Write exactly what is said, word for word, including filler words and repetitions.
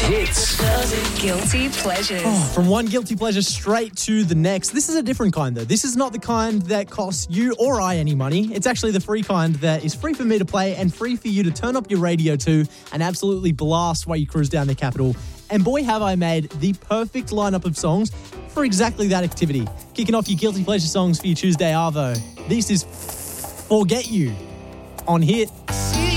hits. Guilty pleasures. Oh, from one guilty pleasure straight to the next. This is a different kind, though. This is not the kind that costs you or I any money. It's actually the free kind that is free for me to play and free for you to turn up your radio to and absolutely blast while you cruise down the capital. And boy, have I made the perfect lineup of songs for exactly that activity. Kicking off your guilty pleasure songs for your Tuesday Arvo. This is Forget You on Hit.